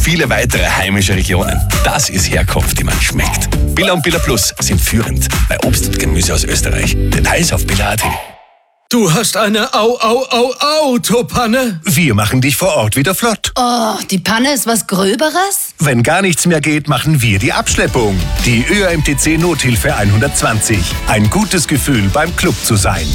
viele weitere heimische Regionen. Das ist Herkunft, die man schmeckt. Billa und Billa Plus sind führend bei Obst und Gemüse aus Österreich. Details auf billa.at. Du hast eine Autopanne? Wir machen dich vor Ort wieder flott. Oh, die Panne ist was Gröberes? Wenn gar nichts mehr geht, machen wir die Abschleppung. Die ÖAMTC Nothilfe 120. Ein gutes Gefühl, beim Club zu sein.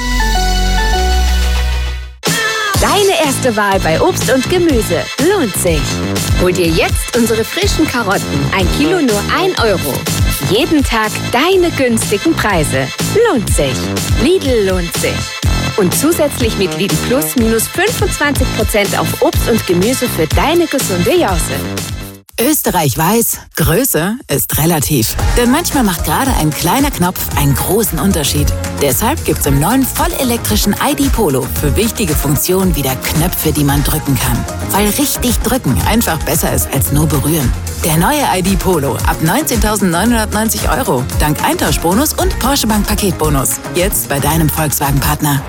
Deine erste Wahl bei Obst und Gemüse lohnt sich. Hol dir jetzt unsere frischen Karotten. 1 Kilo nur 1 Euro. Jeden Tag deine günstigen Preise. Lohnt sich. Lidl lohnt sich. Und zusätzlich mit Lidl Plus minus 25% auf Obst und Gemüse für deine gesunde Jause. Österreich weiß, Größe ist relativ. Denn manchmal macht gerade ein kleiner Knopf einen großen Unterschied. Deshalb gibt's im neuen vollelektrischen ID Polo für wichtige Funktionen wieder Knöpfe, die man drücken kann. Weil richtig drücken einfach besser ist als nur berühren. Der neue ID Polo ab 19.990 Euro. Dank Eintauschbonus und Porsche Bank Paketbonus. Jetzt bei deinem Volkswagen-Partner.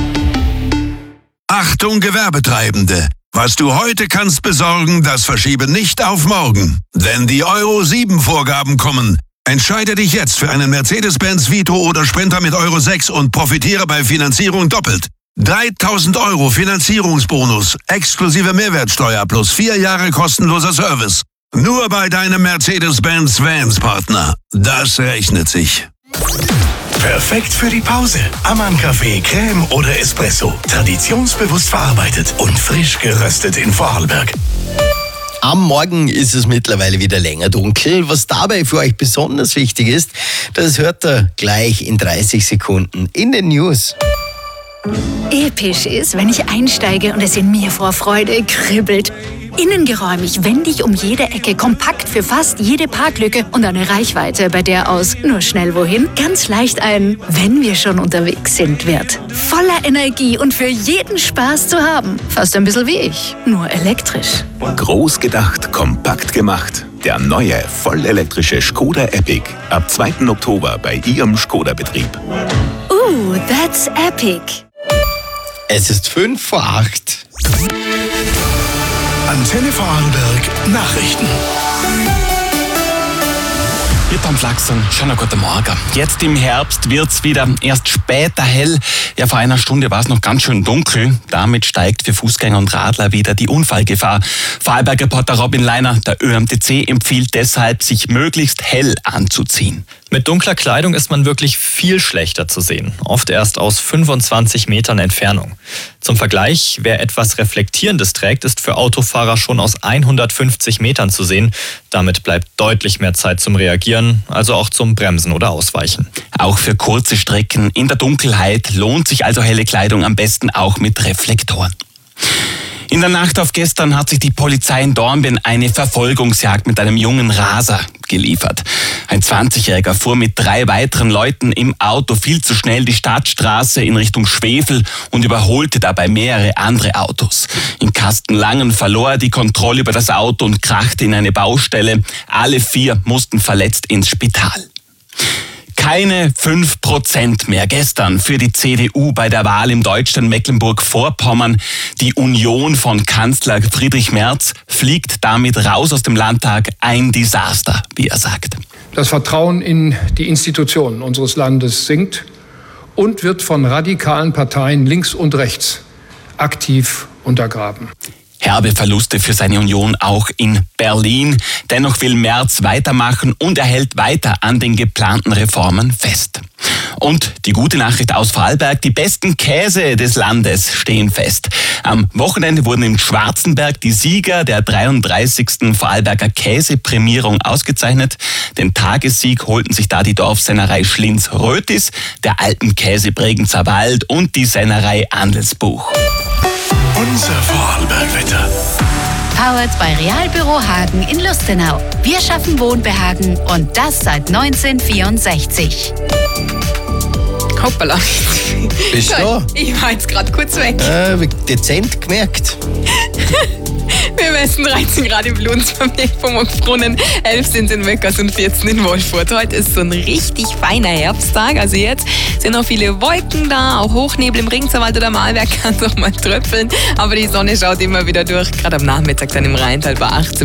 Achtung Gewerbetreibende! Was du heute kannst besorgen, das verschiebe nicht auf morgen. Denn die Euro 7 Vorgaben kommen. Entscheide dich jetzt für einen Mercedes-Benz Vito oder Sprinter mit Euro 6 und profitiere bei Finanzierung doppelt. 3.000 Euro Finanzierungsbonus, exklusive Mehrwertsteuer plus 4 Jahre kostenloser Service. Nur bei deinem Mercedes-Benz Vans-Partner. Das rechnet sich. Perfekt für die Pause. Ammann-Kaffee, Creme oder Espresso. Traditionsbewusst verarbeitet und frisch geröstet in Vorarlberg. Am Morgen ist es mittlerweile wieder länger dunkel. Was dabei für euch besonders wichtig ist, das hört ihr gleich in 30 Sekunden in den News. Episch ist, wenn ich einsteige und es in mir vor Freude kribbelt. Innengeräumig, wendig um jede Ecke, kompakt für fast jede Parklücke und eine Reichweite, bei der aus nur schnell wohin ganz leicht ein "Wenn wir schon unterwegs sind" wird. Voller Energie und für jeden Spaß zu haben. Fast ein bisschen wie ich, nur elektrisch. Groß gedacht, kompakt gemacht. Der neue vollelektrische Skoda Epic. Ab 2. Oktober bei Ihrem Skoda-Betrieb. That's epic. Es ist 7:55. Antenne Vorarlberg Nachrichten. Hier am Flachsen, schönen guten Morgen. Jetzt im Herbst wird's wieder erst später hell. Ja, vor einer Stunde war es noch ganz schön dunkel. Damit steigt für Fußgänger und Radler wieder die Unfallgefahr. Vorarlberg-Reporter Robin Leiner, der ÖAMTC empfiehlt deshalb, sich möglichst hell anzuziehen. Mit dunkler Kleidung ist man wirklich viel schlechter zu sehen, oft erst aus 25 Metern Entfernung. Zum Vergleich, wer etwas Reflektierendes trägt, ist für Autofahrer schon aus 150 Metern zu sehen. Damit bleibt deutlich mehr Zeit zum Reagieren, also auch zum Bremsen oder Ausweichen. Auch für kurze Strecken in der Dunkelheit lohnt sich also helle Kleidung, am besten auch mit Reflektoren. In der Nacht auf gestern hat sich die Polizei in Dornbirn eine Verfolgungsjagd mit einem jungen Raser geliefert. Ein 20-Jähriger fuhr mit 3 weiteren Leuten im Auto viel zu schnell die Stadtstraße in Richtung Schwefel und überholte dabei mehrere andere Autos. In Kastenlangen verlor er die Kontrolle über das Auto und krachte in eine Baustelle. Alle 4 mussten verletzt ins Spital. Keine 5% mehr gestern für die CDU bei der Wahl im Deutschland Mecklenburg-Vorpommern. Die Union von Kanzler Friedrich Merz fliegt damit raus aus dem Landtag. Ein Desaster, wie er sagt. Das Vertrauen in die Institutionen unseres Landes sinkt und wird von radikalen Parteien links und rechts aktiv untergraben. Herbe Verluste für seine Union auch in Berlin. Dennoch will Merz weitermachen und er hält weiter an den geplanten Reformen fest. Und die gute Nachricht aus Vorarlberg, die besten Käse des Landes stehen fest. Am Wochenende wurden in Schwarzenberg die Sieger der 33. Vorarlberger Käseprämierung ausgezeichnet. Den Tagessieg holten sich da die Dorfsennerei Schlinz-Rötis, der Alpenkäse Bregenzer Wald und die Sennerei Andelsbuch. Unser Vorarlberg-Wetter. Powered bei Realbüro Hagen in Lustenau. Wir schaffen Wohnbehagen und das seit 1964. Hoppala. Bist du da? Ich war jetzt gerade kurz weg. Dezent gemerkt. Wir messen 13 Grad im Lunds, vom Brunnen, 11 sind in Möckers und 14 in Wolfurt. Heute ist so ein richtig feiner Herbsttag. Also jetzt sind noch viele Wolken da, auch Hochnebel im Ringzerwald oder Mahlwerk kann es auch mal tröpfeln. Aber die Sonne schaut immer wieder durch, gerade am Nachmittag dann im Rheintal bei 18.